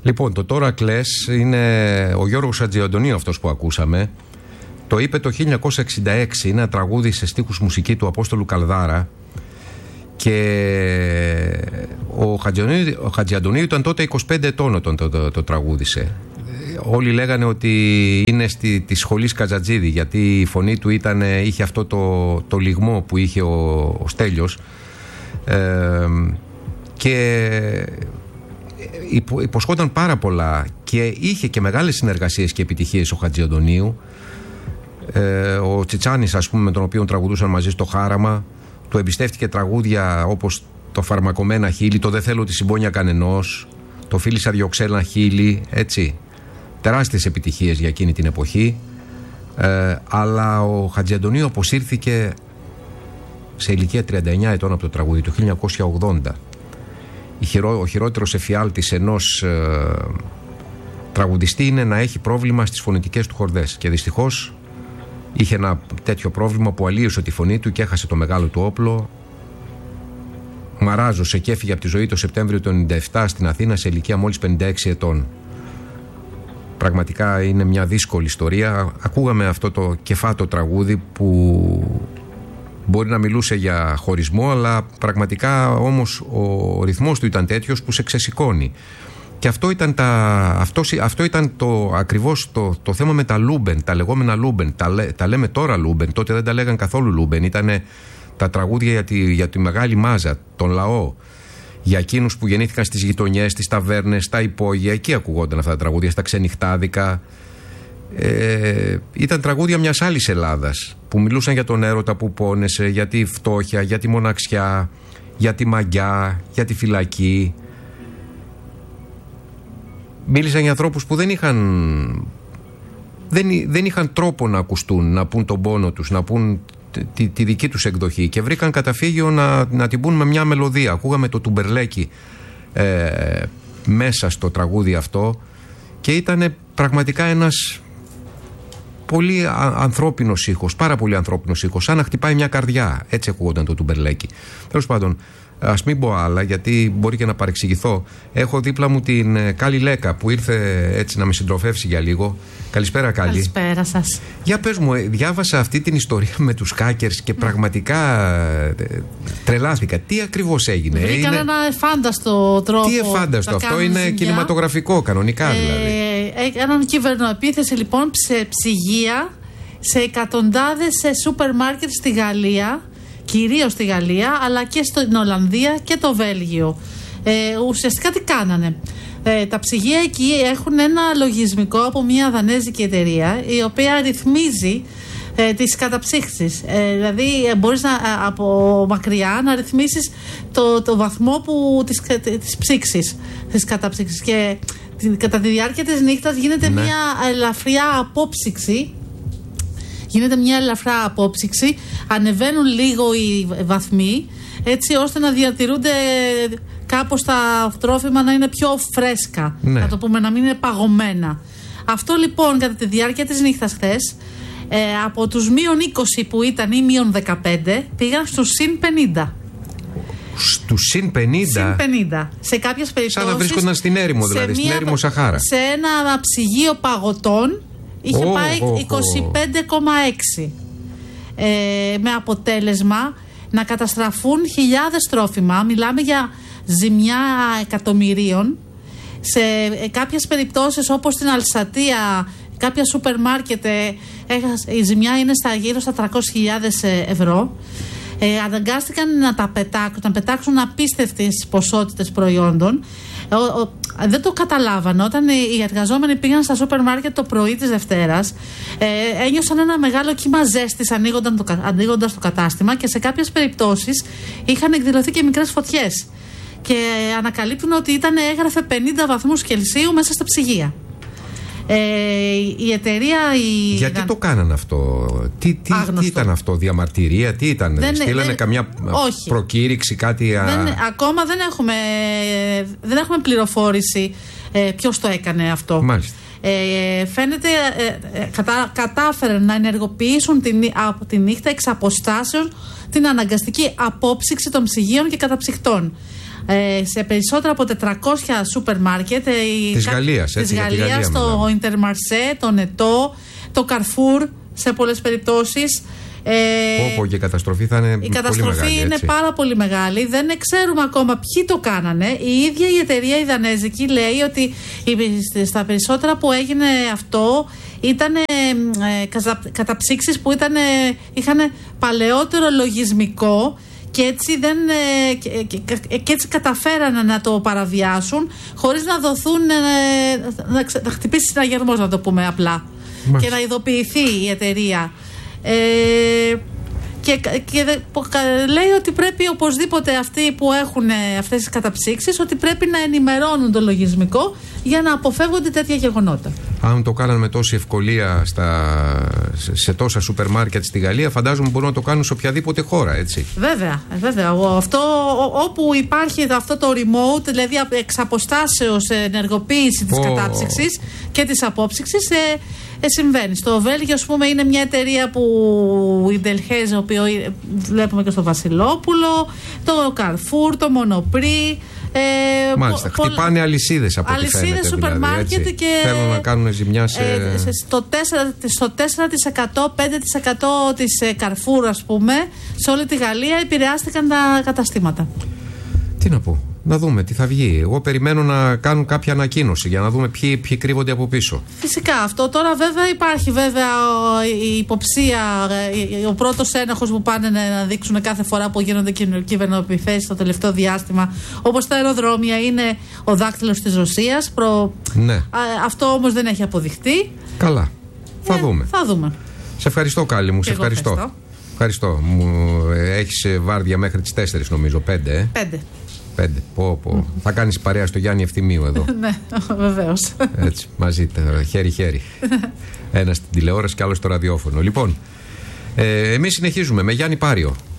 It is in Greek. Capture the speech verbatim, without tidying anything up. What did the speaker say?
Λοιπόν, το «Τώρα κλαις» είναι ο Γιώργος Χατζιαντονίου αυτός που ακούσαμε. Το είπε το χίλια εννιακόσια εξήντα έξι, είναι ένα τραγούδι σε στίχους μουσική του Απόστολου Καλδάρα. Και ο Χατζιαντονίου, ο Χατζιαντονίου ήταν τότε είκοσι πέντε ετών όταν το, το, το τραγούδισε. Όλοι λέγανε ότι είναι στη, της σχολής Καζατζίδη, γιατί η φωνή του ήταν, είχε αυτό το, το λιγμό που είχε ο, ο Στέλιος. Ε, και υπο, υποσχόταν πάρα πολλά και είχε και μεγάλες συνεργασίες και επιτυχίες ο Χατζιαντονίου. Ε, ο Τσιτσάνης, ας πούμε, με τον οποίο τραγουδούσαν μαζί στο Χάραμα, του εμπιστεύτηκε τραγούδια όπως το «Φαρμακομένα χείλη», το «Δεν θέλω τη συμπόνια κανενός», το «Φίλησα δυο ξένα χείλη», έτσι. Τεράστιες επιτυχίες για εκείνη την εποχή. Ε, αλλά ο Χατζιαντονίου αποσύρθηκε σε ηλικία τριάντα εννιά ετών από το τραγούδι, το χίλια εννιακόσια ογδόντα. Ο χειρότερος εφιάλτης ενός ε, τραγουδιστή είναι να έχει πρόβλημα στις φωνητικές του χορδές. Και δυστυχώς είχε ένα τέτοιο πρόβλημα που αλλίωσε τη φωνή του και έχασε το μεγάλο του όπλο. Μαράζωσε και έφυγε από τη ζωή το Σεπτέμβριο του ενενήντα επτά στην Αθήνα σε ηλικία μόλις πενήντα έξι ετών. Πραγματικά είναι μια δύσκολη ιστορία. Ακούγαμε αυτό το κεφάτο τραγούδι που μπορεί να μιλούσε για χωρισμό, αλλά πραγματικά όμως ο ρυθμός του ήταν τέτοιος που σε ξεσηκώνει. Και αυτό ήταν, τα, αυτό, αυτό ήταν το, ακριβώς το, το θέμα με τα Λούμπεν, τα λεγόμενα Λούμπεν. Τα, τα λέμε τώρα Λούμπεν, τότε δεν τα λέγαν καθόλου Λούμπεν. Ήταν τα τραγούδια για τη, για τη μεγάλη μάζα, τον λαό. Για εκείνους που γεννήθηκαν στις γειτονιές, στις ταβέρνες, στα υπόγεια. Εκεί ακουγόταν αυτά τα τραγούδια, στα ξενυχτάδικα. Ε, ήταν τραγούδια μιας άλλης Ελλάδας που μιλούσαν για τον έρωτα που πόνεσε, για τη φτώχεια, για τη μοναξιά, για τη μαγιά, για τη φυλακή. Μίλησαν για ανθρώπους που δεν είχαν, δεν, δεν είχαν τρόπο να ακουστούν, να πούν τον πόνο τους, να πούν τη, τη δική τους εκδοχή, και βρήκαν καταφύγιο να, να την πούν με μια μελωδία. Ακούγαμε το Τουμπερλέκι ε, μέσα στο τραγούδι αυτό και ήταν πραγματικά ένας πολύ α, ανθρώπινος ήχος, πάρα πολύ ανθρώπινος ήχος, σαν να χτυπάει μια καρδιά. Έτσι ακούγονταν το Τουμπερλέκι. Τέλος πάντων, ας μην πω άλλα, γιατί μπορεί και να παρεξηγηθώ. Έχω δίπλα μου την Κάλλη Λέκα που ήρθε έτσι να με συντροφεύσει για λίγο. Καλησπέρα, Κάλλη. Καλησπέρα σας. Για πες μου, διάβασα αυτή την ιστορία με τους hackers και πραγματικά τρελάθηκα. Τι ακριβώς έγινε? Βρήκαν είναι... ένα εφάνταστο τρόπο. Τι εφάνταστο? Αυτό είναι ζημιά. Κινηματογραφικό, κανονικά ε, δηλαδή. Έκαναν κυβερνοεπίθεση λοιπόν σε ψυγεία, σε εκατοντάδες σε σούπερ μάρκετ στη Γαλλία, κυρίως στη Γαλλία, αλλά και στην Ολλανδία και το Βέλγιο. Ε, ουσιαστικά τι κάνανε? Ε, τα ψυγεία εκεί έχουν ένα λογισμικό από μια δανέζικη εταιρεία, η οποία ρυθμίζει ε, τις καταψύξεις. Ε, δηλαδή ε, μπορείς να, ε, από μακριά να ρυθμίσεις το, το βαθμό που, της, της ψήξης, της καταψύξης. Και κατά τη διάρκεια της νύχτας γίνεται ναι. μια ελαφριά απόψυξη. Γίνεται μια ελαφρά απόψυξη, ανεβαίνουν λίγο οι βαθμοί, έτσι ώστε να διατηρούνται κάπως τα τρόφιμα να είναι πιο φρέσκα, ναι. να το πούμε, να μην είναι παγωμένα. Αυτό λοιπόν κατά τη διάρκεια της νύχτας χθες, ε, από τους μείον είκοσι που ήταν ή μείον δεκαπέντε, πήγαν στους συν πενήντα. Στους συν πενήντα? Συν πενήντα. Σε κάποιες περιπτώσεις. Σαν να βρίσκονταν στην έρημο, δηλαδή, στην έρημο Σαχάρα. Σε ένα ψυγείο παγωτών είχε oh, πάει oh, είκοσι πέντε κόμμα έξι. Ε, με αποτέλεσμα να καταστραφούν χιλιάδες τρόφιμα. Μιλάμε για ζημιά εκατομμυρίων. Σε κάποιες περιπτώσεις, όπως στην Αλσατία, κάποια σούπερ μάρκετ, η ζημιά είναι στα γύρω στα τριακόσιες χιλιάδες ευρώ. Ε, αναγκάστηκαν να τα πετάξουν, να πετάξουν απίστευτες ποσότητες προϊόντων. Ο, ο, δεν το καταλάβανε. Όταν οι εργαζόμενοι πήγαν στα σούπερ μάρκετ το πρωί της Δευτέρας, ε, ένιωσαν ένα μεγάλο κύμα ζέστης ανοίγοντας το κατάστημα, και σε κάποιες περιπτώσεις είχαν εκδηλωθεί και μικρές φωτιές. Και ανακαλύπτουν ότι ήταν, έγραφε πενήντα βαθμούς Κελσίου μέσα στα ψυγεία. Ε, η εταιρεία. Η... Γιατί ήταν... το κάνανε αυτό? Τι, τι, τι ήταν αυτό? Διαμαρτυρία? Τι ήταν? Δεν, Στείλανε δεν, καμιά όχι. προκήρυξη, κάτι? Α... Δεν, ακόμα δεν έχουμε, δεν έχουμε πληροφόρηση ε, ποιος το έκανε αυτό. Μάλιστα. Ε, φαίνεται ε, κατα, κατάφεραν να ενεργοποιήσουν την, από τη νύχτα εξ αποστάσεως την αναγκαστική απόψυξη των ψυγείων και καταψυκτών. ε, σε περισσότερα από τετρακόσια σούπερ μάρκετ ε, της Γαλλίας, της Γαλλίας, το Intermarché, το Netto, το Carrefour σε πολλές περιπτώσεις. Ε, Όπου και η καταστροφή θα είναι η πολύ μεγάλη. Η καταστροφή είναι πάρα πολύ μεγάλη. Δεν ξέρουμε ακόμα ποιοι το κάνανε. Η ίδια η εταιρεία η δανέζικη λέει ότι στα περισσότερα που έγινε αυτό ήταν ε, καταψύξεις που ήταν, είχαν παλαιότερο λογισμικό και έτσι, δεν, και, και, και έτσι καταφέρανε να το παραβιάσουν χωρίς να δοθούν να, να χτυπήσει συναγερμός, να το πούμε απλά. Μάλιστα. Και να ειδοποιηθεί η εταιρεία. Ε, και, και λέει ότι πρέπει οπωσδήποτε αυτοί που έχουν αυτές τις καταψύξεις ότι πρέπει να ενημερώνουν το λογισμικό για να αποφεύγονται τέτοια γεγονότα. Αν το κάναν με τόση ευκολία στα, σε τόσα σούπερ μάρκετ στη Γαλλία, φαντάζομαι μπορούν να το κάνουν σε οποιαδήποτε χώρα, έτσι. Βέβαια, βέβαια. Αυτό, όπου υπάρχει αυτό το remote, δηλαδή εξ αποστάσεως ενεργοποίηση της oh. κατάψυξης και της απόψυξης, ε, ε, συμβαίνει. Στο Βέλγιο, ας πούμε, είναι μια εταιρεία που η Delhaize, ο οποίο βλέπουμε και στο Βασιλόπουλο, το Carrefour, το Monoprix. Ε, Μάλιστα, πο, χτυπάνε αλυσίδες από ό,τι φαίνεται, σούπερ μάρκετ δηλαδή, και θέλουν να κάνουν ζημιά σε... Ε, στο, τέσσερα, στο τέσσερα τοις εκατό, πέντε τοις εκατό της ε, Carrefour, ας πούμε, σε όλη τη Γαλλία επηρεάστηκαν τα καταστήματα. Τι να πω, να δούμε τι θα βγει. Εγώ περιμένω να κάνουν κάποια ανακοίνωση για να δούμε ποιοι, ποιοι κρύβονται από πίσω. Φυσικά αυτό. Τώρα βέβαια υπάρχει βέβαια η υποψία, ο πρώτος ένοχος που πάνε να δείξουν κάθε φορά που γίνονται κυβερνοεπιθέσεις το τελευταίο διάστημα, όπως τα αεροδρόμια, είναι ο δάκτυλος της Ρωσίας. Προ... Ναι. Α, αυτό όμως δεν έχει αποδειχτεί. Καλά. Θα ε, δούμε. Θα δούμε. Σε ευχαριστώ, Κάλλη μου. Σε ευχαριστώ. ευχαριστώ. Ευχαριστώ. Μου έχεις βάρδια μέχρι τις τέσσερις, νομίζω. Πέντε. Ε? Πέντε. Πέντε. Πω, πω. Mm. Θα κάνεις παρέα στο Γιάννη Ευθυμίου εδώ. Ναι, βεβαίως. Έτσι, μαζί, χέρι-χέρι. Ένας στην τηλεόραση και άλλος στο ραδιόφωνο. Λοιπόν, ε, εμείς συνεχίζουμε με Γιάννη Πάριο.